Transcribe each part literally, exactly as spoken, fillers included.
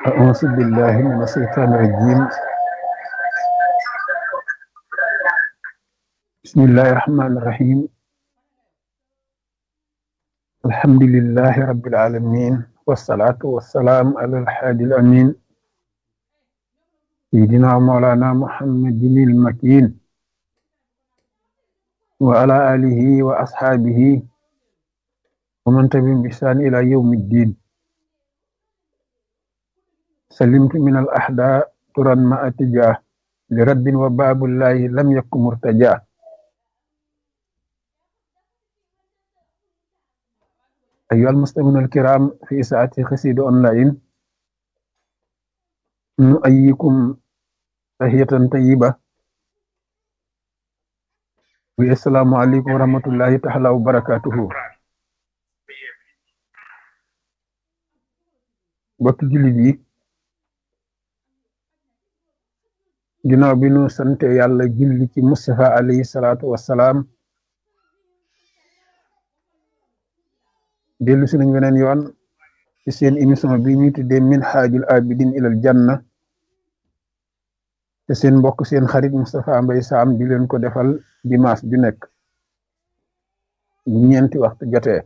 أعوذ بالله من الشيطان الرجيم. بسم الله الرحمن الرحيم. الحمد لله رب العالمين، والصلاة والسلام على الحادي الأمين سيدنا مولانا محمد المكين وعلى آله وأصحابه ومن تبعهم بإحسان إلى يوم الدين. سلمت من الأحداء ترا ما أتجاه لرد وباب الله لم يكن مرتجاه. أيها المستمعون الكرام في ساعة خسيد أونلاين، نؤيكم تحية طيبة والسلام عليكم ورحمة الله تعالى وبركاته. bokki jullit yi, ginnaaw bi nu sante yàlla julli ci Mustafa alayhi salaatu wassalaam, dellu si nañ weneen yoon ci seen émission bi ñuy tuddee Minhajul Abidin ilal Janna, te seen mbokk seen xarit Moustapha Mbaye Sam di leen ko defal dimanche ju nekk bu ñeenti waxtu jotee.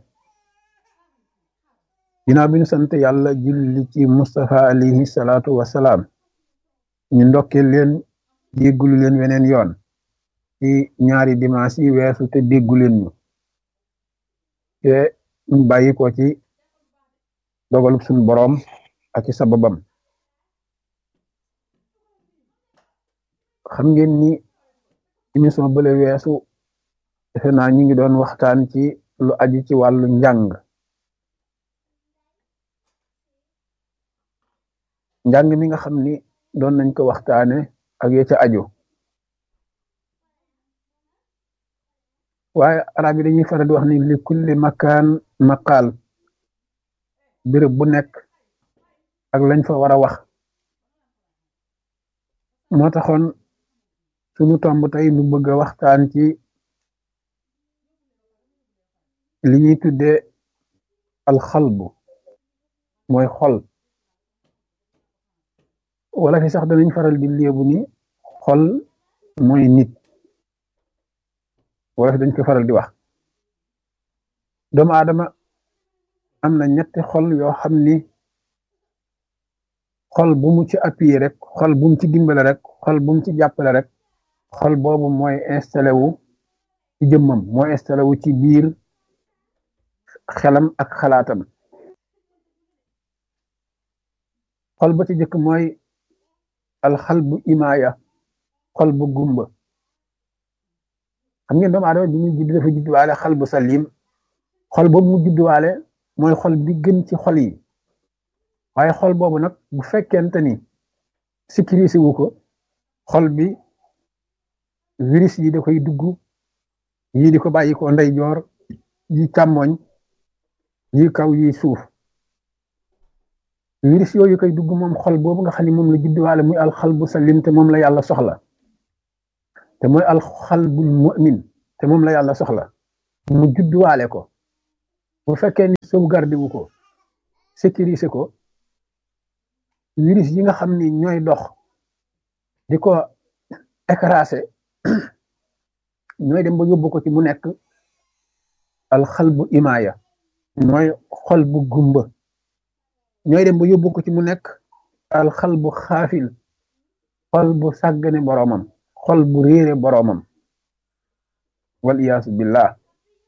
ginnaaw bi nu sant yàlla julli ci Mustafa alayhi salaatu wassalaam, ñu ndokkee leen déggulu leen weneen yoon ci ñaari dimanche yi weesu te déggu leen ñu te ñu bàyyi ko ci dogalub suñu boroom ak ci sababam. xam ngeen ni émission bële weesu defe naa ñu ngi doon waxtaan ci lu aju ci wàllu njàng njàng mi nga xam ni doon nañ ko waxtaane ak ya ca aju. waaye arab yi dañuy faral di wax ni li kulli makaan maqaal, béréb bu nekk ak lañ fa war a wax. moo taxoon sunu tomb tey nu bëgg a waxtaan ci li ñuy tuddee alxalbu, mooy xol. wala fi sax danañ faral di léebu ni xol mooy nit, wala fi dañ ko faral di wax. doomu aadama am na ñetti xol yoo xam ni xol bu mu ci appuyé rek, xol bu mu ci dimbale rek, xol bu mu ci jàppale rek, xol boobu mooy installé wu ci jëmmam, mooy installé wu ci biir xelam ak xalaatam. xol ba ci jëkk mooy alxalbu imaaya, xol bu gumba. xam ngeen doomu aadama bi muy judd dafa judduwaale xal bu salim. xol boobu mu judduwaale mooy xol bi gën ci xol yi, waaye xol boobu nag bu fekkente ni sécurisé wu ko, xol bi virus yi da koy dugg, yii di ko bàyyi ko ndeyjoor, yi càmmoñ, yi kaw, yi suuf. virus yooyu koy dugg moom xol boobu nga xam ne moom la judduwaale muy alxalbu salim, te moom la yàlla soxla, te mooy alxalbul mu'min, te moom la yàlla soxla mu judduwaale ko. bu fekkee ni sauvegarde wu ko, sécurisé ko, virus yi nga xam ni ñooy dox di ko écrasé ñooy dem ba yóbbu ko ci mu nekk alxalbu imaaya, mooy xol bu gumba. ñooy dem ba yóbbu ko ci mu nekk alxalbu xaafil, xol bu sàggane boroomam, xol bu réere boroomam, wal iyaasu billah.